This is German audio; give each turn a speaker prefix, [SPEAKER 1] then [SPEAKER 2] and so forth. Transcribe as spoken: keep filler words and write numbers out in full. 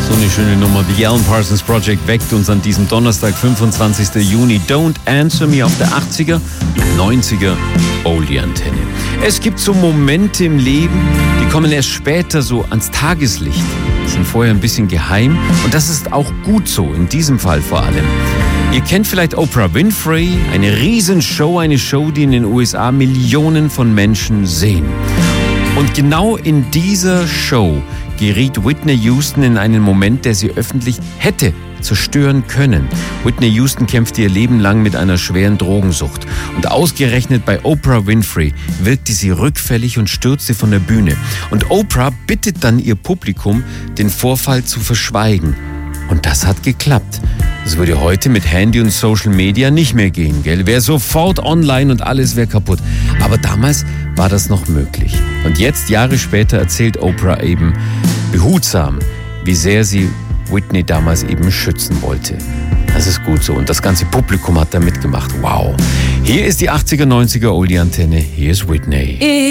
[SPEAKER 1] So eine schöne Nummer. The Alan Parsons Project weckt uns an diesem Donnerstag, fünfundzwanzigsten Juni. Don't Answer Me auf der achtziger, neunziger Oldie-Antenne. Es gibt so Momente im Leben, die kommen erst später so ans Tageslicht. Sind vorher ein bisschen geheim. Und das ist auch gut so, in diesem Fall vor allem. Ihr kennt vielleicht Oprah Winfrey, eine Riesenshow, eine Show, die in den U S A Millionen von Menschen sehen. Und genau in dieser Show geriet Whitney Houston in einen Moment, der sie öffentlich hätte zerstören können. Whitney Houston kämpfte ihr Leben lang mit einer schweren Drogensucht. Und ausgerechnet bei Oprah Winfrey wirkte sie rückfällig und stürzte von der Bühne. Und Oprah bittet dann ihr Publikum, den Vorfall zu verschweigen. Und das hat geklappt. Das würde heute mit Handy und Social Media nicht mehr gehen, gell? Wäre sofort online und alles wäre kaputt. Aber damals war das noch möglich. Und jetzt, Jahre später, erzählt Oprah eben behutsam, wie sehr sie Whitney damals eben schützen wollte. Das ist gut so. Und das ganze Publikum hat da mitgemacht. Wow. Hier ist die achtziger, neunziger Oldie-Antenne. Hier ist Whitney.